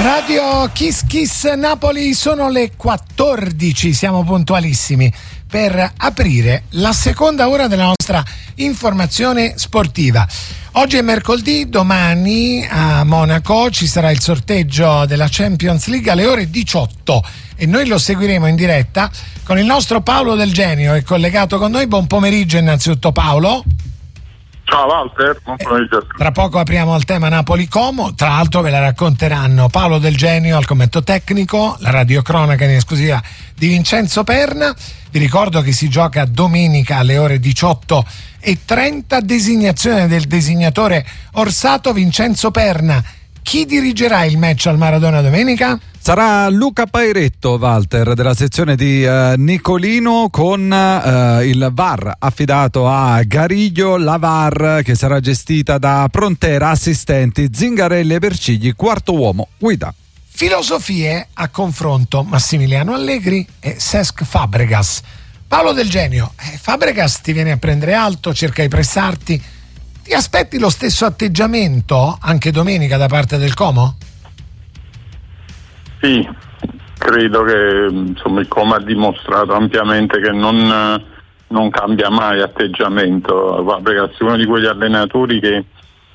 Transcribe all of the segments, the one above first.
Radio Kiss Kiss Napoli, sono le 14, siamo puntualissimi per aprire la seconda ora della nostra informazione sportiva. Oggi è mercoledì, domani a Monaco ci sarà il sorteggio della Champions League alle ore 18 e noi lo seguiremo in diretta con il nostro Paolo Del Genio, è collegato con noi. Buon pomeriggio innanzitutto Paolo. Ciao Walter, buon pomeriggio. Tra poco apriamo al tema Napoli-Como, tra l'altro ve la racconteranno Paolo Del Genio al commento tecnico, la radiocronaca in esclusiva di Vincenzo Perna. Vi ricordo che si gioca domenica alle ore 18:30, designazione del designatore Orsato. Vincenzo Perna, chi dirigerà il match al Maradona domenica? Sarà Luca Pairetto, Walter, della sezione di Nicolino, con il VAR affidato a Gariglio, la VAR che sarà gestita da Prontera, assistenti Zingarelli e Vercigli, quarto uomo guida. Filosofie a confronto Massimiliano Allegri e Cesc Fabregas. Paolo Del Genio, Fabregas ti viene a prendere alto, cerca di pressarti, ti aspetti lo stesso atteggiamento anche domenica da parte del Como? Sì, credo che insomma il Como ha dimostrato ampiamente che non cambia mai atteggiamento. Fabregas è uno di quegli allenatori che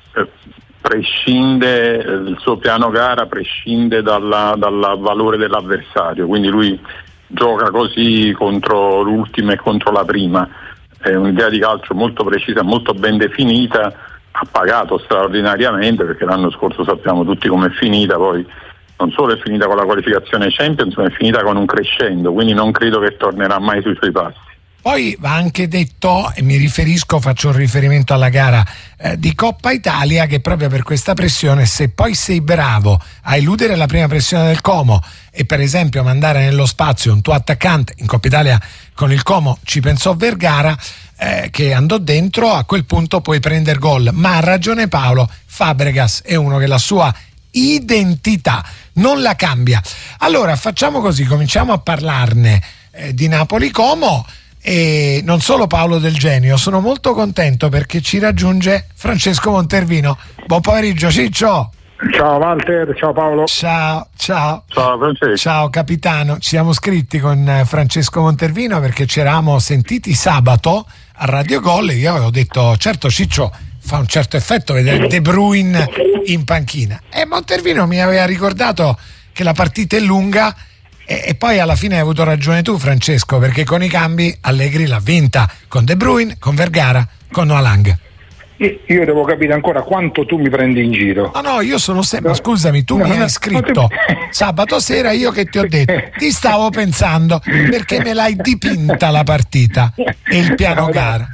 prescinde, il suo piano gara prescinde dal valore dell'avversario, quindi lui gioca così contro l'ultima e contro la prima. È un'idea di calcio molto precisa, molto ben definita, ha pagato straordinariamente perché l'anno scorso sappiamo tutti com'è finita, poi non solo è finita con la qualificazione Champions, ma è finita con un crescendo, quindi non credo che tornerà mai sui suoi passi. Poi va anche detto, e faccio un riferimento alla gara di Coppa Italia, che proprio per questa pressione, se poi sei bravo a eludere la prima pressione del Como e per esempio mandare nello spazio un tuo attaccante, in Coppa Italia con il Como ci pensò Vergara, che andò dentro, a quel punto puoi prendere gol. Ma ha ragione Paolo, Fabregas è uno che la sua identità non la cambia. Allora facciamo così, cominciamo a parlarne di Napoli-Como. E non solo Paolo Del Genio, sono molto contento perché ci raggiunge Francesco Montervino. Buon pomeriggio Ciccio. Ciao Walter, ciao Paolo. Ciao Francesco. Ciao capitano, ci siamo scritti con Francesco Montervino perché ci eravamo sentiti sabato a Radio Gol e io avevo detto certo Ciccio fa un certo effetto vedere De Bruyne in panchina, e Montervino mi aveva ricordato che la partita è lunga. E poi alla fine hai avuto ragione tu Francesco, perché con i cambi Allegri l'ha vinta con De Bruyne, con Vergara, con Noalang. Io devo capire ancora quanto tu mi prendi in giro. No, io sono sempre, scusami, tu mi hai scritto sabato sera, io che ti ho detto, ti stavo pensando perché me l'hai dipinta la partita e il piano gara.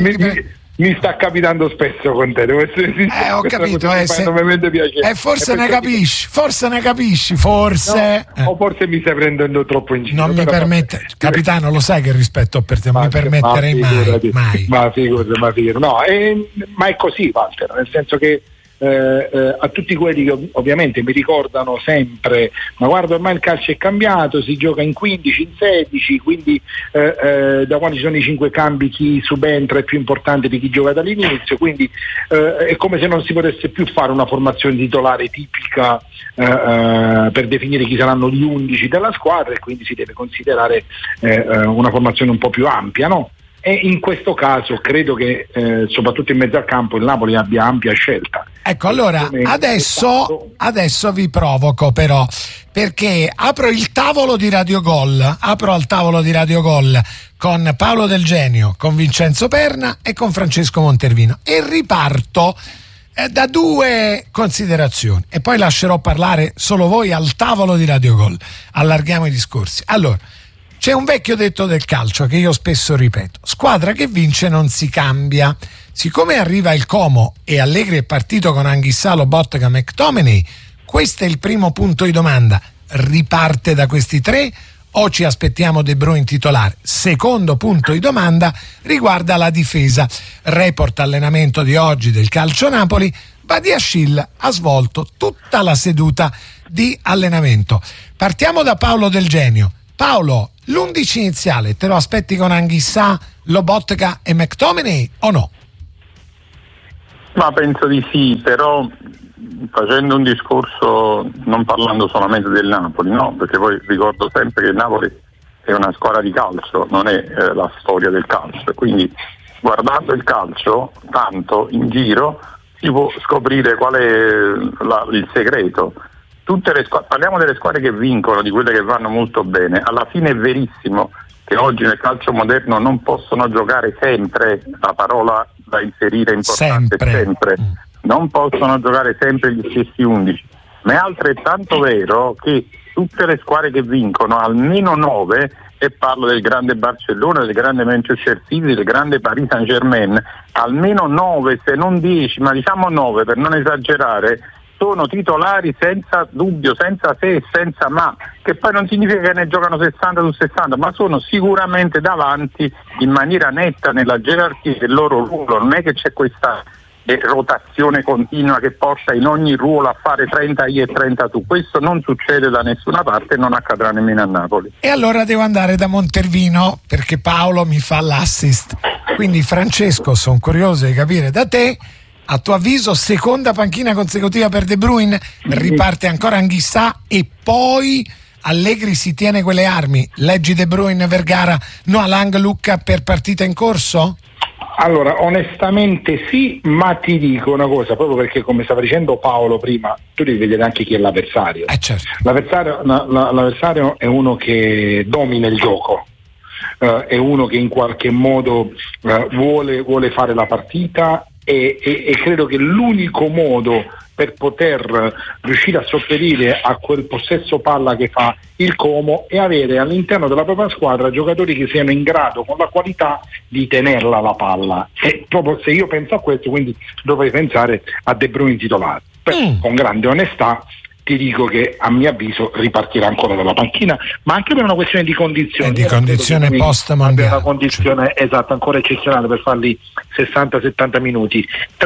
Mi sta capitando spesso con te, devo essere sincero. Ho capito, enormemente piacere. Forse ne capisci, forse. No, o forse mi stai prendendo troppo in giro. Non mi permette, capitano, lo sai che rispetto per te, non mi permetterei mai. Ma figurati. No, ma è così, Walter, nel senso che a tutti quelli che ovviamente mi ricordano sempre, ma guarda ormai il calcio è cambiato, si gioca in 15, in 16, quindi da quando ci sono i 5 cambi chi subentra è più importante di chi gioca dall'inizio, quindi è come se non si potesse più fare una formazione titolare tipica per definire chi saranno gli 11 della squadra, e quindi si deve considerare una formazione un po' più ampia, no? E in questo caso credo che soprattutto in mezzo al campo il Napoli abbia ampia scelta. Ecco, allora adesso vi provoco però, perché apro al tavolo di Radio Gol con Paolo Del Genio, con Vincenzo Perna e con Francesco Montervino, e riparto da due considerazioni e poi lascerò parlare solo voi al tavolo di Radio Gol, allarghiamo i discorsi. Allora, c'è un vecchio detto del calcio che io spesso ripeto: squadra che vince non si cambia. Siccome arriva il Como e Allegri è partito con Anghissà, Lobotka, McTominay, questo è il primo punto di domanda: riparte da questi tre o ci aspettiamo De Bruyne titolare? Secondo punto di domanda riguarda la difesa. Report allenamento di oggi del Calcio Napoli: Badiashile ha svolto tutta la seduta di allenamento. Partiamo da Paolo Del Genio. Paolo, l'11 iniziale te lo aspetti con Anghissà, Lobotka e McTominay o no? Ma penso di sì, però facendo un discorso, non parlando solamente del Napoli, no? Perché poi ricordo sempre che il Napoli è una squadra di calcio, non è la storia del calcio, quindi guardando il calcio tanto in giro si può scoprire qual è il segreto. Tutte le parliamo delle squadre che vincono, di quelle che vanno molto bene. Alla fine è verissimo che oggi nel calcio moderno non possono giocare sempre, la parola da inserire è importante, sempre. Non possono giocare sempre gli stessi 11, ma è altrettanto vero che tutte le squadre che vincono, almeno 9, e parlo del grande Barcellona, del grande Manchester City, del grande Paris Saint-Germain, almeno 9, se non 10, ma diciamo 9 per non esagerare, sono titolari senza dubbio, senza se e senza ma, che poi non significa che ne giocano 60 su 60, ma sono sicuramente davanti in maniera netta nella gerarchia del loro ruolo. Non è che c'è questa rotazione continua che porta in ogni ruolo a fare 30 io e 30 tu. Questo non succede da nessuna parte e non accadrà nemmeno a Napoli. E allora devo andare da Montervino perché Paolo mi fa l'assist. Quindi Francesco, sono curioso di capire da te, a tuo avviso seconda panchina consecutiva per De Bruyne, riparte ancora Anghissà e poi Allegri si tiene quelle armi, leggi De Bruyne, Vergara, Noah Lang, Lucca per partita in corso? Allora, onestamente sì, ma ti dico una cosa, proprio perché come stava dicendo Paolo prima, tu devi vedere anche chi è l'avversario. Certo. L'avversario è uno che domina il gioco, è uno che in qualche modo vuole fare la partita e credo che l'unico modo per poter riuscire a sopperire a quel possesso palla che fa il Como e avere all'interno della propria squadra giocatori che siano in grado con la qualità di tenerla la palla. E proprio se io penso a questo, quindi dovrei pensare a De Bruyne titolare. Con grande onestà ti dico che a mio avviso ripartirà ancora dalla panchina, ma anche per una questione di condizioni. Di condizione post mondiale. Una condizione esatta, ancora eccezionale per farli 60-70 minuti.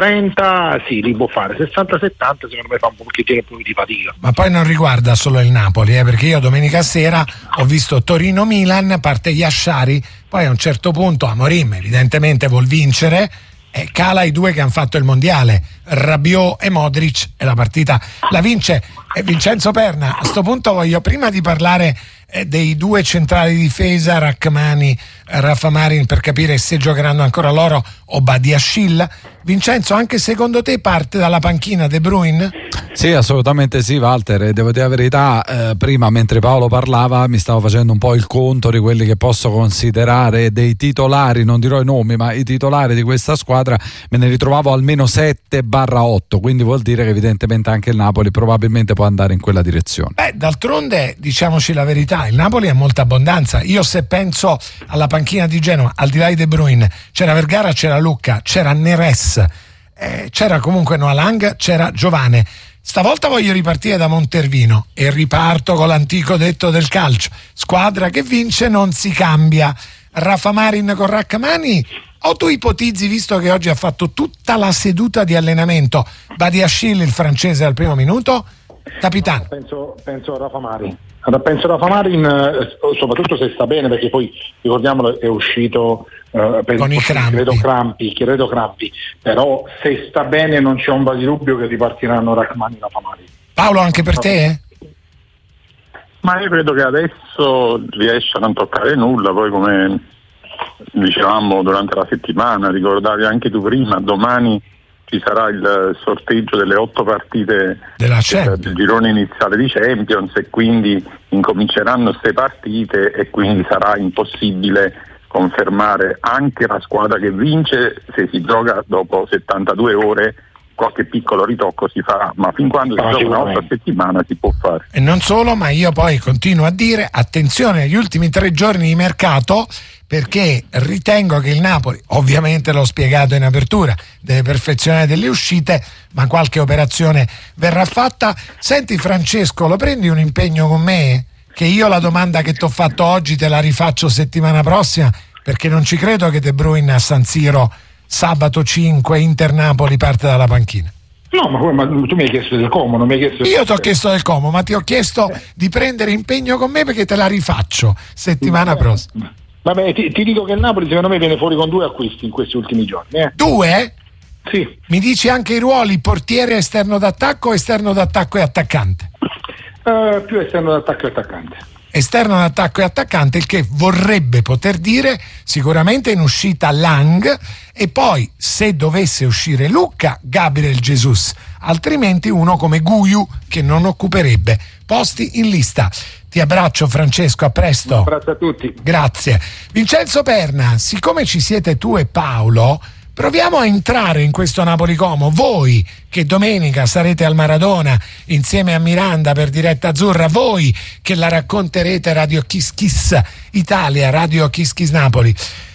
30 sì, li può fare, 60-70 secondo me fa un pochettino più di fatica. Ma poi non riguarda solo il Napoli, perché io domenica sera ho visto Torino-Milan, parte Yashari, poi a un certo punto Amorim evidentemente vuol vincere, cala i due che hanno fatto il mondiale, Rabiot e Modric, e la partita la vince Vincenzo Perna. A sto punto voglio, prima di parlare dei due centrali di difesa, Rachmani, Rafa Marin, per capire se giocheranno ancora loro o Badiashile, Vincenzo, anche secondo te parte dalla panchina De Bruyne? Sì, assolutamente sì, Walter, e devo dire la verità, prima mentre Paolo parlava mi stavo facendo un po' il conto di quelli che posso considerare dei titolari, non dirò i nomi, ma i titolari di questa squadra, me ne ritrovavo almeno 7/8, quindi vuol dire che evidentemente anche il Napoli probabilmente può andare in quella direzione. D'altronde, diciamoci la verità, il Napoli ha molta abbondanza. Io se penso alla panchina di Genova, al di là di De Bruyne, c'era Vergara, c'era Lucca, c'era Neres, c'era comunque Noah Lang, c'era Giovane. Stavolta voglio ripartire da Montervino e riparto con l'antico detto del calcio: squadra che vince non si cambia. Rafa Marin con Rachmani, o tu ipotizzi, visto che oggi ha fatto tutta la seduta di allenamento, Badiashile il francese al primo minuto? Capitano. Penso a Rafa Marin. Penso a Rafa Marin, soprattutto se sta bene, perché poi ricordiamolo è uscito con i crampi. Credo crampi, però se sta bene non c'è ombra di dubbio che ripartiranno Rachmani e Rafa Marin. Paolo, anche per te? Ma io credo che adesso riesce a non toccare nulla, poi come dicevamo durante la settimana, ricordavi anche tu prima, domani ci sarà il sorteggio delle 8 partite del girone iniziale di Champions e quindi incominceranno queste partite e quindi sarà impossibile confermare anche la squadra che vince. Se si gioca dopo 72 ore qualche piccolo ritocco si farà, ma fin quando si gioca una volta a settimana si può fare. E non solo, ma io poi continuo a dire attenzione agli ultimi 3 giorni di mercato, perché ritengo che il Napoli, ovviamente l'ho spiegato in apertura, deve perfezionare delle uscite, ma qualche operazione verrà fatta. Senti Francesco, lo prendi un impegno con me? Che io la domanda che ti ho fatto oggi te la rifaccio settimana prossima, perché non ci credo che De Bruyne a San Siro sabato 5 Inter-Napoli parte dalla panchina. No, ma tu mi hai chiesto del Como, non mi hai chiesto del... Io ti ho chiesto del Como, ma ti ho chiesto di prendere impegno con me perché te la rifaccio settimana prossima. Vabbè, ti dico che il Napoli secondo me viene fuori con 2 acquisti in questi ultimi giorni. 2? Sì. Mi dici anche i ruoli: portiere, esterno d'attacco, esterno d'attacco e attaccante? Più esterno d'attacco e attaccante. Esterno d'attacco e attaccante, il che vorrebbe poter dire sicuramente in uscita Lang, e poi se dovesse uscire Lucca, Gabriel Jesus, altrimenti uno come Guiu che non occuperebbe posti in lista. Ti abbraccio Francesco, a presto. Un abbraccio a tutti. Grazie. Vincenzo Perna, siccome ci siete tu e Paolo, proviamo a entrare in questo Napoli-Como. Voi che domenica sarete al Maradona insieme a Miranda per Diretta Azzurra, voi che la racconterete Radio Kiss Kiss Italia, Radio Kiss Kiss Napoli.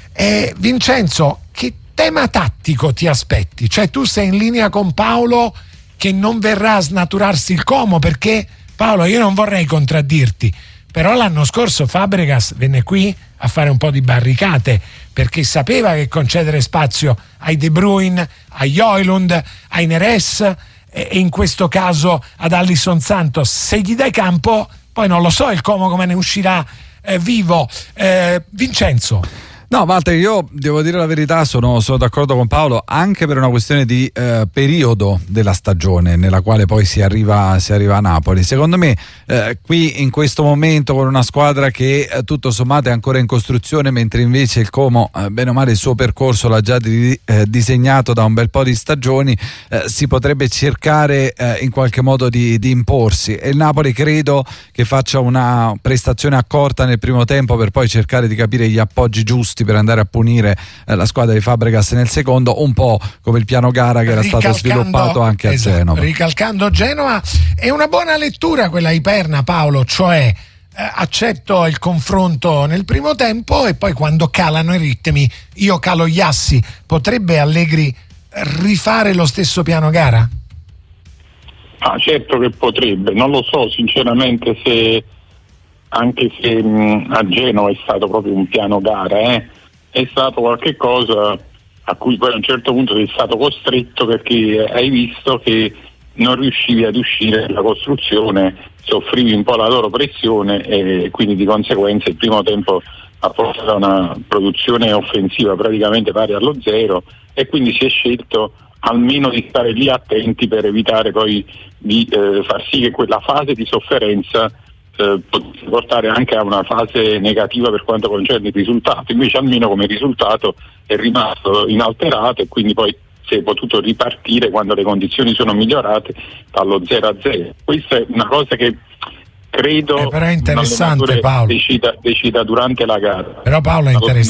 Vincenzo, che tema tattico ti aspetti? Cioè, tu sei in linea con Paolo che non verrà a snaturarsi il Como, perché Paolo, io non vorrei contraddirti, però l'anno scorso Fabregas venne qui a fare un po' di barricate perché sapeva che concedere spazio ai De Bruyne, ai Højlund, ai Neres e in questo caso ad Alisson Santos, se gli dai campo, poi non lo so il Como come ne uscirà vivo. Vincenzo. No, Walter, io devo dire la verità, sono d'accordo con Paolo anche per una questione di periodo della stagione nella quale poi si arriva a Napoli. Secondo me qui in questo momento, con una squadra che tutto sommato è ancora in costruzione, mentre invece il Como bene o male il suo percorso l'ha già disegnato da un bel po' di stagioni, si potrebbe cercare in qualche modo di imporsi, e il Napoli credo che faccia una prestazione accorta nel primo tempo per poi cercare di capire gli appoggi giusti per andare a punire la squadra di Fabregas nel secondo, un po' come il piano gara che era stato sviluppato anche a Genova. Ricalcando Genova, è una buona lettura quella di Perna, Paolo, cioè accetto il confronto nel primo tempo e poi quando calano i ritmi io calo gli assi. Potrebbe Allegri rifare lo stesso piano gara? Certo che potrebbe, non lo so sinceramente se, anche se a Genova è stato proprio un piano gara, è stato qualche cosa a cui poi a un certo punto sei stato costretto perché hai visto che non riuscivi ad uscire dalla costruzione, soffrivi un po' la loro pressione e quindi di conseguenza il primo tempo ha portato a una produzione offensiva praticamente pari allo zero, e quindi si è scelto almeno di stare lì attenti per evitare poi di far sì che quella fase di sofferenza potesse portare anche a una fase negativa per quanto concerne il risultato. Invece almeno come risultato è rimasto inalterato e quindi poi si è potuto ripartire quando le condizioni sono migliorate dallo 0-0. Questa è una cosa che credo però è interessante, Paolo, decida durante la gara. Però Paolo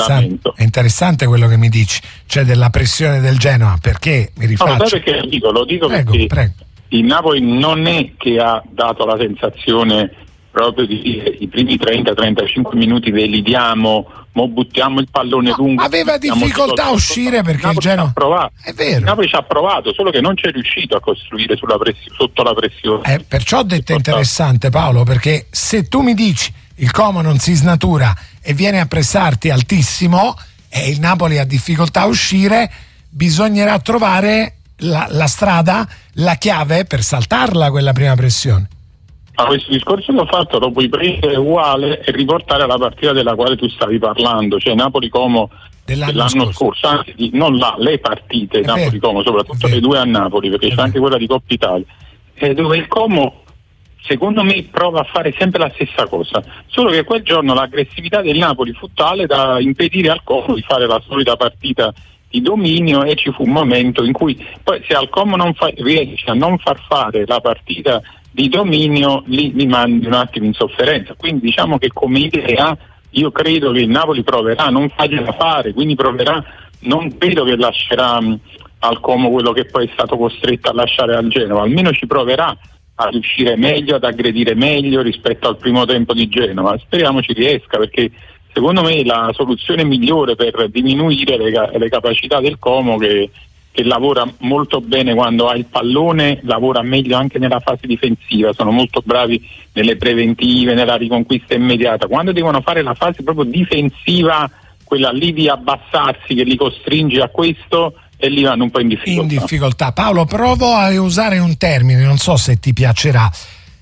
è interessante quello che mi dici, cioè della pressione del Genoa, perché mi rifaccio. No, sai perché lo dico prego. Il Napoli non è che ha dato la sensazione proprio di dire i primi 30-35 minuti ve li diamo, mo buttiamo il pallone lungo. Aveva difficoltà a uscire perché il Genoa è vero. Il Napoli ci ha provato, solo che non c'è riuscito a costruire sotto la pressione. Perciò ho detto interessante, Paolo, perché se tu mi dici il Como non si snatura e viene a pressarti altissimo e il Napoli ha difficoltà a uscire, bisognerà trovare la strada, la chiave per saltarla quella prima pressione. Questo discorso l'ho fatto, lo puoi prendere uguale e riportare alla partita della quale tu stavi parlando, cioè Napoli-Como dell'anno scorso, anzi le partite Napoli-Como, soprattutto le due a Napoli, perché c'è anche quella di Coppa Italia, dove il Como secondo me prova a fare sempre la stessa cosa, solo che quel giorno l'aggressività del Napoli fu tale da impedire al Como di fare la solita partita di dominio, e ci fu un momento in cui poi se al Como riesce a non far fare la partita di dominio, li mandi un attimo in sofferenza. Quindi diciamo che come idea io credo che il Napoli proverà, non fargliela fare, quindi proverà, non credo che lascerà al Como quello che poi è stato costretto a lasciare al Genova, almeno ci proverà a riuscire meglio, ad aggredire meglio rispetto al primo tempo di Genova. Speriamo ci riesca, perché secondo me la soluzione migliore per diminuire le capacità del Como, che lavora molto bene quando ha il pallone, lavora meglio anche nella fase difensiva, sono molto bravi nelle preventive, nella riconquista immediata. Quando devono fare la fase proprio difensiva, quella lì di abbassarsi che li costringe a questo, e lì vanno un po' in difficoltà. Paolo, provo a usare un termine, non so se ti piacerà.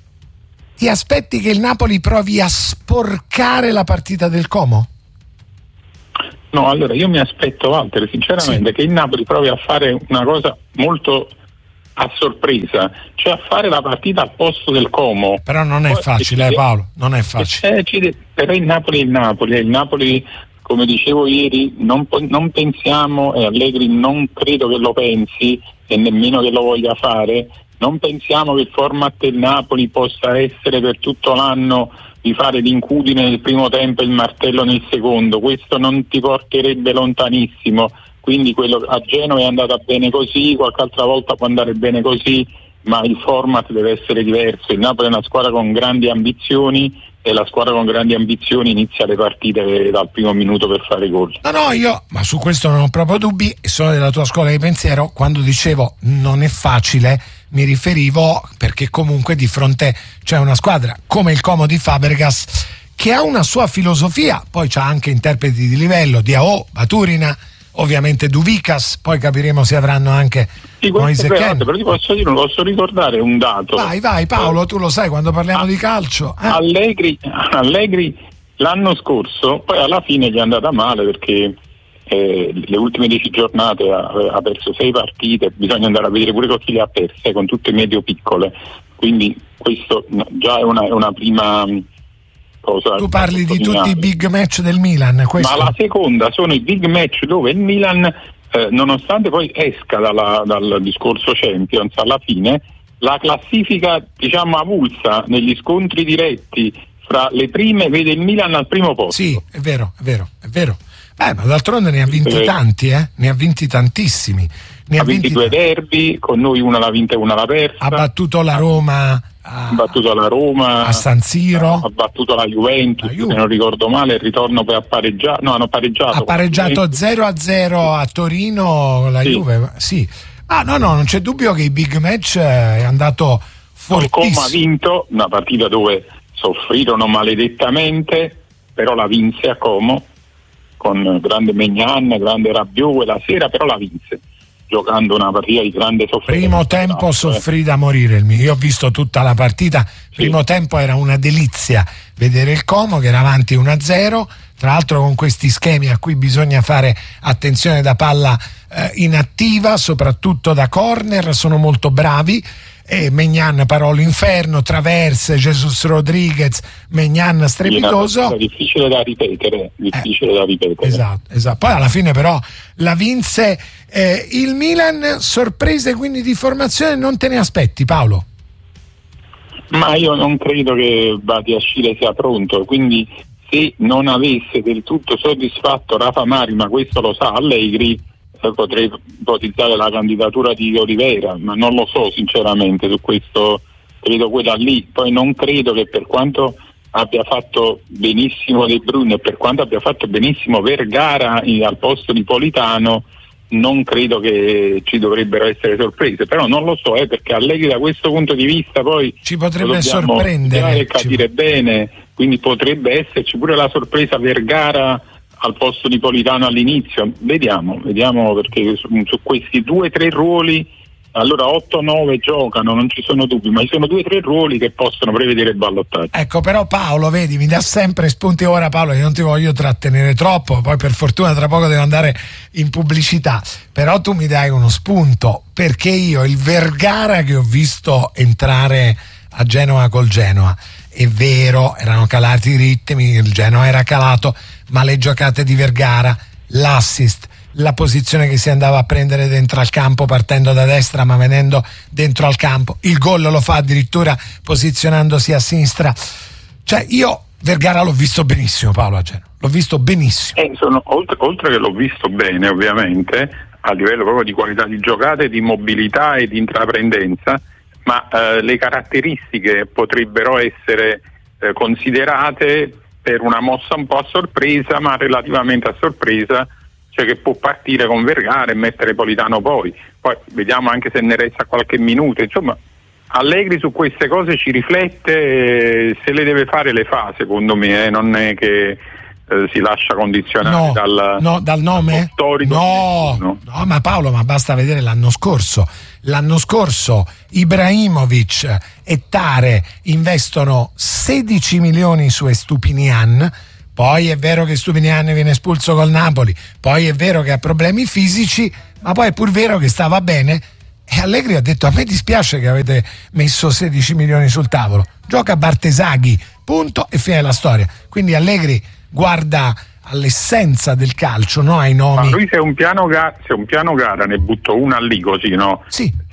Ti aspetti che il Napoli provi a sporcare la partita del Como? No, allora io mi aspetto, Walter, sinceramente, che il Napoli provi a fare una cosa molto a sorpresa, cioè a fare la partita al posto del Como. Però non è facile, Paolo, non è facile. Però il Napoli è il Napoli, come dicevo ieri, non pensiamo, e Allegri non credo che lo pensi e nemmeno che lo voglia fare, non pensiamo che il format del Napoli possa essere per tutto l'anno di fare l'incudine nel primo tempo e il martello nel secondo. Questo non ti porterebbe lontanissimo, quindi quello a Genova è andata bene così, qualche altra volta può andare bene così, ma il format deve essere diverso. Il Napoli è una squadra con grandi ambizioni e la squadra con grandi ambizioni inizia le partite dal primo minuto per fare gol. Ma su questo non ho proprio dubbi, e sono della tua scuola di pensiero. Quando dicevo non è facile mi riferivo perché comunque di fronte c'è una squadra come il Como di Fabregas che ha una sua filosofia, poi c'ha anche interpreti di livello, Diao, Baturina, ovviamente Duvikas, poi capiremo se avranno anche Moise Kean. Però ti posso ricordare un dato. Vai Paolo, tu lo sai quando parliamo di calcio. Allegri l'anno scorso, poi alla fine gli è andata male perché le ultime 10 giornate ha perso 6 partite, bisogna andare a vedere pure con chi le ha perse, con tutte medio piccole, quindi questo già è una prima cosa. Tu parli di tutti i big match del Milan, questo? Ma la seconda sono i big match dove il Milan, nonostante poi esca dal discorso Champions, alla fine la classifica avulsa negli scontri diretti fra le prime vede il Milan al primo posto. Sì, è vero. Ma d'altronde ne ha vinti tanti, ne ha vinti tantissimi. Ha vinti 2 derby, con noi una l'ha vinta e una l'ha persa. Ha battuto la Roma a San Siro, ha battuto la Juventus, se non ricordo male, il ritorno poi hanno pareggiato. Ha pareggiato 0-0 a Torino la Juve, sì. Non c'è dubbio che i big match è andato fortissimo. Il Como ha vinto una partita dove soffrirono maledettamente, però la vinse a Como con grande Maignan, grande Rabiot, la sera però la vinse giocando una partita di grande sofferenza. Primo tempo soffrì da morire io ho visto tutta la partita. Primo tempo era una delizia vedere il Como che era avanti 1-0, tra l'altro con questi schemi a cui bisogna fare attenzione da palla inattiva, soprattutto da corner, sono molto bravi. Maignan parò l'inferno, traverse, Jesus Rodriguez, Maignan strepitoso. È difficile da ripetere. Esatto. Poi alla fine però la vinse il Milan. Sorprese quindi di formazione non te ne aspetti, Paolo? Ma io non credo che Badiashile sia pronto, quindi se non avesse del tutto soddisfatto Rafa Mari, ma questo lo sa Allegri, potrei ipotizzare la candidatura di Oliveira, ma non lo so sinceramente su questo, credo quella lì. Poi non credo che, per quanto abbia fatto benissimo De Bruyne e per quanto abbia fatto benissimo Vergara al posto di Politano, non credo che ci dovrebbero essere sorprese, però non lo so, perché Allegri da questo punto di vista poi ci potrebbe sorprendere, capire bene, quindi potrebbe esserci pure la sorpresa Vergara al posto di Politano all'inizio. Vediamo perché su questi 2-3 ruoli, allora 8-9 giocano, non ci sono dubbi, ma ci sono 2-3 ruoli che possono prevedere il ballottaggio. Ecco, però Paolo, vedi, mi dà sempre spunti. Ora Paolo, io non ti voglio trattenere troppo, poi per fortuna tra poco devo andare in pubblicità, però tu mi dai uno spunto, perché io il Vergara che ho visto entrare a Genova col Genoa, è vero, erano calati i ritmi, il Genoa era calato, ma le giocate di Vergara, l'assist, la posizione che si andava a prendere dentro al campo partendo da destra ma venendo dentro al campo, il gol lo fa addirittura posizionandosi a sinistra. Cioè io Vergara l'ho visto benissimo, Paolo, a Genova, l'ho visto benissimo. Oltre che l'ho visto bene, ovviamente a livello proprio di qualità di giocate, di mobilità e di intraprendenza, ma le caratteristiche potrebbero essere considerate per una mossa un po' a sorpresa, ma relativamente a sorpresa, cioè che può partire con Vergara e mettere Politano poi vediamo anche se ne resta qualche minuto. Insomma, Allegri su queste cose ci riflette, se le deve fare le fa, secondo me, non è che si lascia condizionare dal nome? No, ma Paolo, ma basta vedere l'anno scorso Ibrahimovic e Tare investono 16 milioni su Estupinian, poi è vero che Stupinian viene espulso col Napoli, poi è vero che ha problemi fisici, ma poi è pur vero che stava bene. E Allegri ha detto: a me dispiace che avete messo 16 milioni sul tavolo, gioca Bartesaghi, punto e fine della storia. Quindi Allegri guarda all'essenza del calcio, no ai nomi. Ma lui se un piano gara ne butto una lì così, no? Sì.